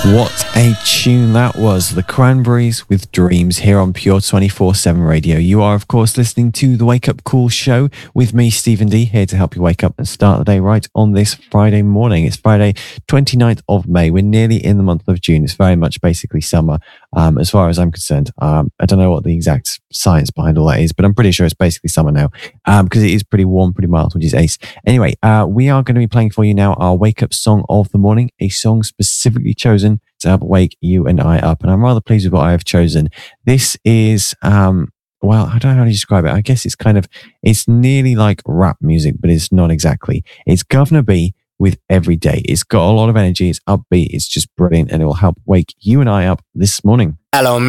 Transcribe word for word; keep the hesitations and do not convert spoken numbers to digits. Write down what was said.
What a tune that was. The Cranberries with Dreams here on Pure twenty-four seven Radio. You are, of course, listening to the Wake Up Call show with me, Stephen D, here to help you wake up and start the day right on this Friday morning. It's Friday, twenty-ninth of May. We're nearly in the month of June. It's very much basically summer, um, as far as I'm concerned. Um, I don't know what the exact science behind all that is, but I'm pretty sure it's basically summer now, um, because it is pretty warm, pretty mild, which is ace. Anyway, uh, we are going to be playing for you now our Wake Up Song of the Morning, a song specifically chosen to help wake you and I up. And I'm rather pleased with what I have chosen. This is, um, well, I don't know how to describe it. I guess it's kind of, it's nearly like rap music, but it's not exactly. It's Governor B with Every Day. It's got a lot of energy. It's upbeat. It's just brilliant. And it will help wake you and I up this morning. Hello,